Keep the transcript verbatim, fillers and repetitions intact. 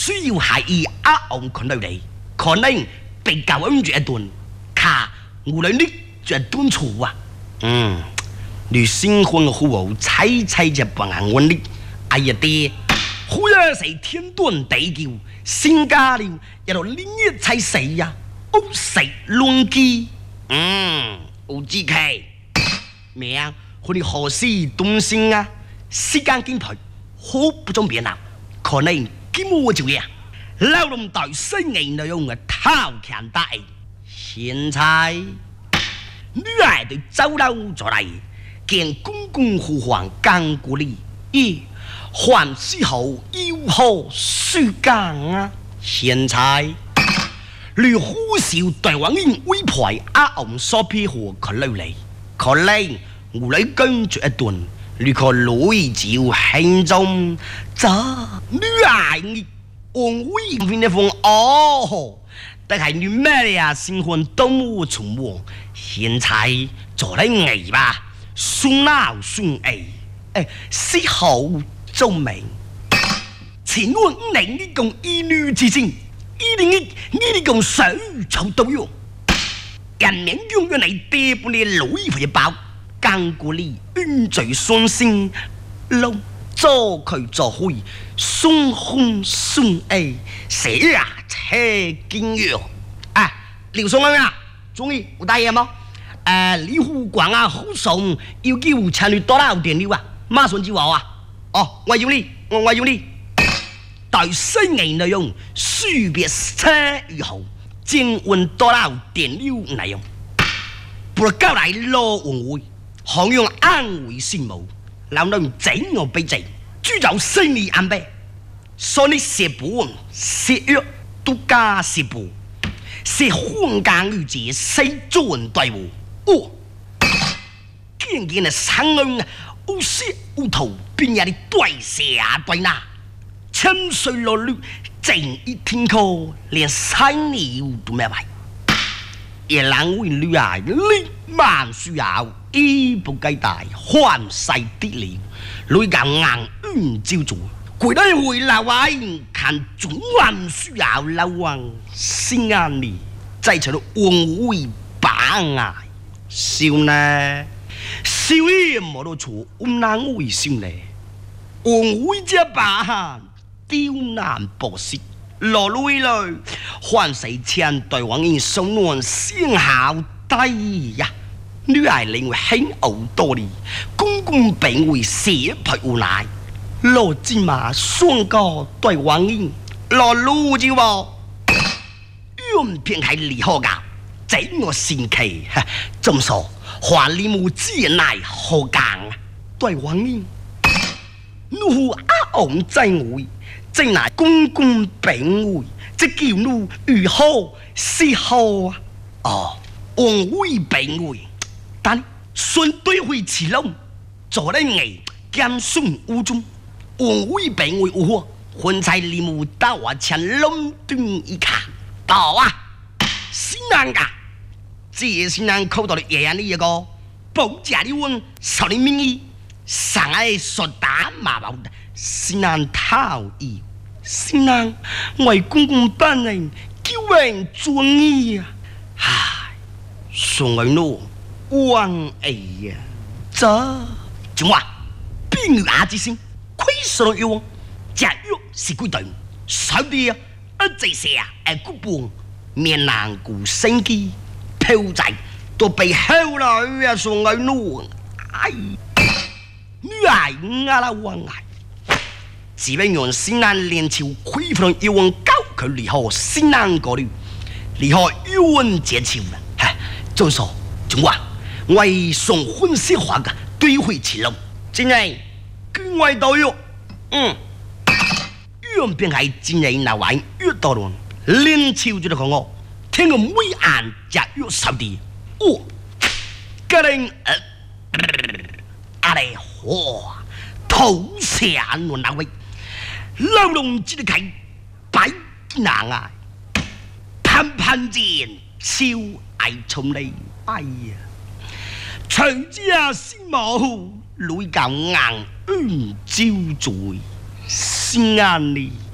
需要係以阿昂看到你，可能被教恩住一頓，卡無論你住一頓錯啊。嗯，你新婚後猜猜只幫人揾你，哎呀爹，好呀是天斷地叫，新家了一路連夜猜死呀，屋食亂機。嗯，有志氣，命和你何時動心啊？時間緊迫，好不中變啊，可能今我就呀，老龍大生意內容嘅頭強大，現在女兒對走佬做嚟，見公公呼喚幹過你，咦，還是後要何時間啊？現在你呼嘯對王英威牌阿昂所批和佢流嚟，可能我嚟跟住一頓。你可女照輕中，咋女兒你往威邊的風哦，但係你咩呀？新婚都冇從我，現在做嚟藝吧，算鬧算藝，誒，絲毫做明。前我五年你共一女之間，一零一你哋共手就都用，人民用咗你爹半你女回包。干過你恩罪雙星，老做佢做會雙紅雙 A， 寫啊車經藥啊，廖松安啊，終於有大嘢冇？誒，李虎廣啊，好送要叫參與多啦電料啊，馬上就話啊，哦，我要你，我我要你，對新嘅內容書別車與後，正運多啦電料內容，不交嚟攞換會。行用安慰先母，老人整我俾正，主就心理安排，所以食本食藥都加食補，食荒間與節細做人對付。哦，見見啊生人有舌有頭，邊有啲對蛇啊對那，沉睡落淚，正一天課，連三年都沒埋。也難為女兒力萬需要，一不計大，還世的了。女教硬唔照做，攰得回來位，看總還需要老王心眼裡，再成了王位把礙。笑呢？笑也冇得錯，唔難為笑呢。王位這把刁難博士。落淚來，還是前對王英送暖先好低呀！女兒認為很嘔多哩，公公並為寫配無奈，落芝麻雙個對王英落路就話，原偏係離開噶，這我神奇，咁說話你冇知奈何講對王英，奴阿昂在會。正乃公公秉會，即叫奴如何是好啊？哦，王位秉會，但順對會持龍，做得藝兼順無中，王位秉會有何？婚菜禮物到我前龍端一看，到啊，新郎噶，這新郎口到了爺爺呢一個，保家的問少年名義，上來說打馬毛的，新郎討意。新郎為公公本人叫人尊義啊！唉，送兒奴王哎呀，這怎話？邊個阿之先虧損了妖？假若是歸隊，少啲啊！一這些啊，誒古本面難顧生機，飄仔都被後來啊送兒奴，哎，女兒阿拉王哎。只為讓新郎連朝規範要往高佢離開新郎嗰度，離開要往這朝啦。哈，再說仲話為送婚事話嘅對會前路，真係居外道喲。嗯，原便係真係那玩越多咯，連朝就嚟講我，聽個每眼就越少啲。哦，個人呃，阿嚟嚯，頭下我那位。老龍只係擺難啊，攀攀劍超藝從你，哎呀！隨之啊先冇女教硬唔招罪，先啱你。